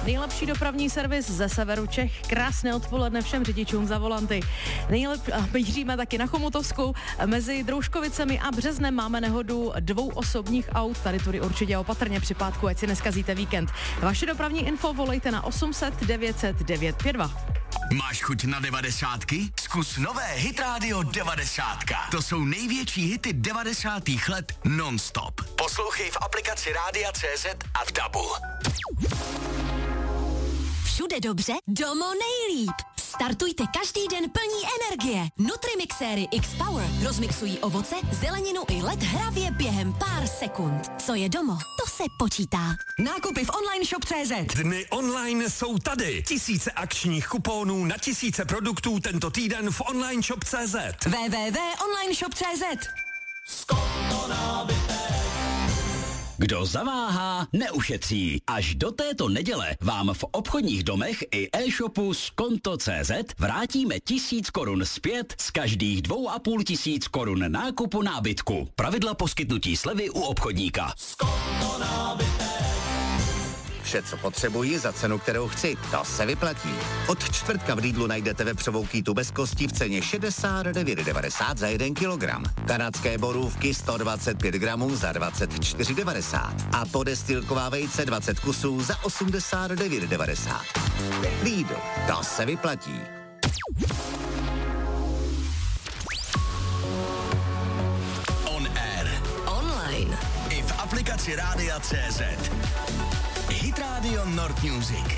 Nejlepší dopravní servis ze severu Čech. Krásné odpoledne všem řidičům za volanty. Míříme taky na Chomutovsku. Mezi Drouškovicemi a Březnem máme nehodu 2 osobních aut. Tady tudy určitě opatrně při pátku, ať si neskazíte víkend. Vaše dopravní info volejte na 800 900 952. Máš chuť na 90? Zkus nové Hit Radio 90. To jsou největší hity 90. let non-stop. Poslouchej v aplikaci Rádia CZ a v DABu. Všude dobře, domo nejlíp. Startujte každý den plní energie. Nutrimixéry X-Power rozmixují ovoce, zeleninu i led hravě během pár sekund. Co je domo, to se počítá. Nákupy v online shop.cz. Dny online jsou tady. Tisíce akčních kuponů na tisíce produktů tento týden v online shop.cz. www.onlineshop.cz. Kdo zaváhá, neušetří. Až do této neděle vám v obchodních domech i e-shopu Skonto.cz vrátíme 1000 korun zpět z každých 2500 korun nákupu nábytku. Pravidla poskytnutí slevy u obchodníka. Skonto nábytek. Vše, co potřebuji za cenu, kterou chci, to se vyplatí. Od čtvrtka v Lidlu najdete vepřovou kýtu bez kosti v ceně 69,90 za 1 kilogram. Kanadské borůvky 125 gramů za 24,90 a podestýlková vejce 20 kusů za 89,90. Lidl, to se vyplatí. On air. Online. I v aplikaci Rádia CZ. Hit Radio Nord Music.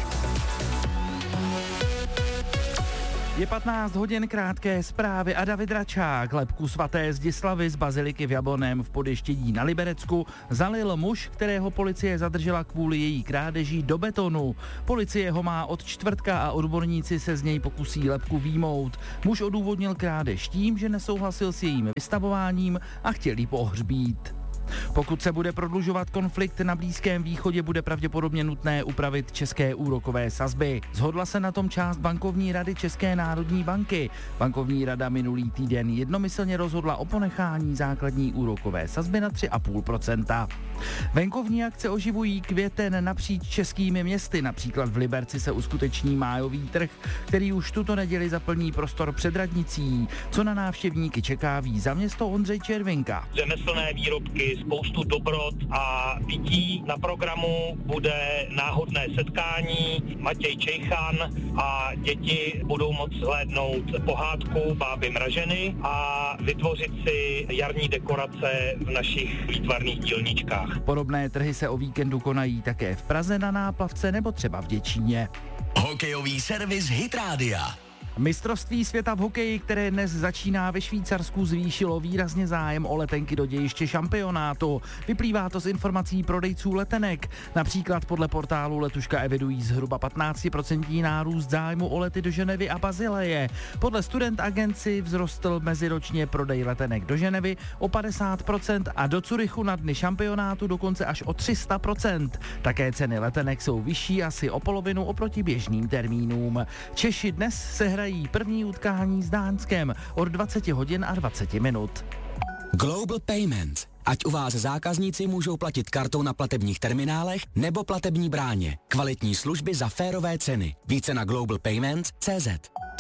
Je 15 hodin, krátké zprávy a David Račák. Lebku svaté Zdislavy z baziliky v Jablonném v Podještědí na Liberecku zalil muž, kterého policie zadržela kvůli její krádeží do betonu. Policie ho má od čtvrtka a odborníci se z něj pokusí lebku výjmout. Muž odůvodnil krádež tím, že nesouhlasil s jejím vystavováním a chtěl jí pohřbít. Pokud se bude prodlužovat konflikt na Blízkém východě, bude pravděpodobně nutné upravit české úrokové sazby. Shodla se na tom část bankovní rady České národní banky. Bankovní rada minulý týden jednomyslně rozhodla o ponechání základní úrokové sazby na 3,5%. Venkovní akce oživují květen napříč českými městy. Například v Liberci se uskuteční májový trh, který už tuto neděli zaplní prostor před radnicí. Co na návštěvníky čeká, ví za město Ondřej Červinka. Řemeslné výrobky, spoustu dobrot a pití. Na programu bude náhodné setkání, Matěj Čejchan a děti budou moct zhlédnout pohádku Báby Mraženy a vytvořit si jarní dekorace v našich výtvarných dílničkách. Podobné trhy se o víkendu konají také v Praze na Náplavce nebo třeba v Děčíně. Hokejový servis Hit Rádia. Mistrovství světa v hokeji, které dnes začíná ve Švýcarsku, zvýšilo výrazně zájem o letenky do dějiště šampionátu. Vyplývá to z informací prodejců letenek. Například podle portálu Letuška evidují zhruba 15% nárůst zájmu o lety do Ženevy a Bazileje. Podle Student Agency vzrostl meziročně prodej letenek do Ženevy o 50% a do Curychu na dny šampionátu dokonce až o 300%. Také ceny letenek jsou vyšší asi o polovinu oproti běžným termínům. Češi dnes sehrají první utkání s Dánskem od 20 hodin a 20 minut. Global Payments. Ať u vás zákazníci můžou platit kartou na platebních terminálech nebo platební bráně. Kvalitní služby za férové ceny. Více na globalpayments.cz.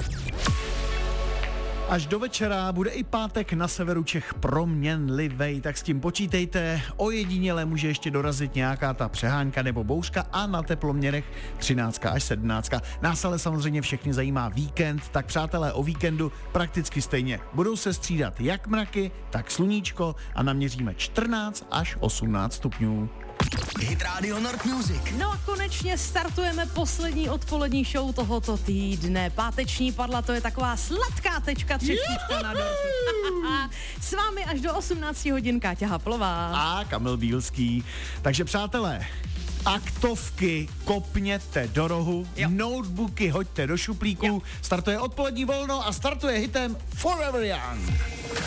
Až do večera bude i pátek na severu Čech proměnlivej, tak s tím počítejte. Ojediněle může ještě dorazit nějaká ta přehánka nebo bouřka a na teploměrech 13 až 17. Nás ale samozřejmě všechny zajímá víkend, tak přátelé, o víkendu prakticky stejně. Budou se střídat jak mraky, tak sluníčko a naměříme 14 až 18 stupňů. Hit Radio Nord Music. No a konečně startujeme poslední odpolední show tohoto týdne. Páteční padla, to je taková sladká tečka, třešnička na dortu. S vámi až do 18 hodin Káťa Haplová. A Kamil Bílský. Takže přátelé, aktovky kopněte do rohu, jo. Notebooky hoďte do šuplíku, jo. Startuje odpolední volno a startuje hitem Forever Young.